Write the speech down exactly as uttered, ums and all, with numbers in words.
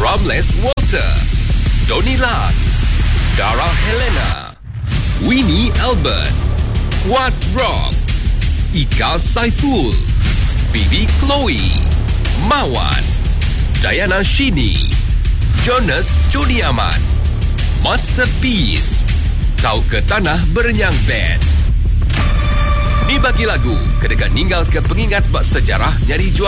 Ramles Walter, Donnie Lat, Dara Helena, Winnie Albert, Wat Rock, Ika Saiful, Phoebe Chloe, Mawan, Diana Shini, Jonas Jody Aman, Masterpiece, Kau ke Tanah Berenyang Band. Ni bagi lagu kedekat ninggal ke pengingat bak sejarah nyari jual